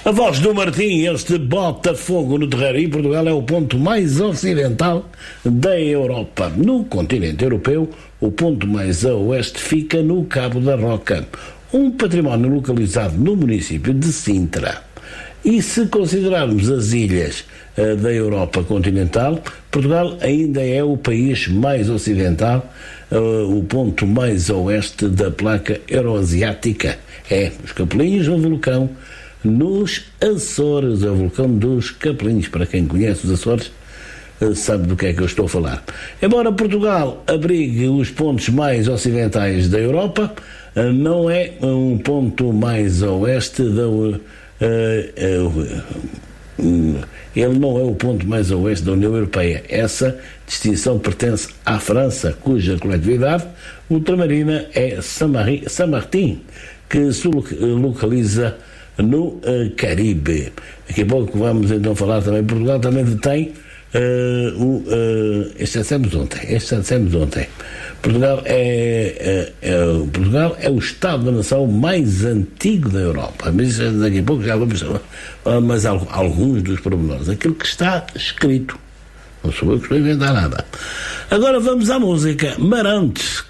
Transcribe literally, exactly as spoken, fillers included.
A voz do Martim, este Botafogo no terreiro, e Portugal é o ponto mais ocidental da Europa. No continente europeu, o ponto mais a oeste fica no Cabo da Roca, um património localizado no município de Sintra. E se considerarmos as ilhas uh, da Europa continental, Portugal ainda é o país mais ocidental, uh, o ponto mais a oeste da placa euroasiática. É, os Capelinhos, um vulcão nos Açores, é o vulcão dos Capelinhos. Para quem conhece os Açores, uh, sabe do que é que eu estou a falar. Embora Portugal abrigue os pontos mais ocidentais da Europa, uh, não é um ponto mais a oeste da uh, Uh, uh, uh, ele não é o ponto mais a oeste da União Europeia. Essa distinção pertence à França, cuja coletividade ultramarina é Saint-Martin, que se localiza no uh, Caribe. Daqui a pouco vamos então falar também. Portugal também detém uh, o, uh, este já dissemos ontem, este já dissemos ontem. Portugal é, é, é, Portugal é o Estado da nação mais antigo da Europa. Mas daqui a pouco já vamos falar mais alguns dos pormenores. Aquilo que está escrito. Não sou eu que estou a inventar nada. Agora vamos à música. Marantes.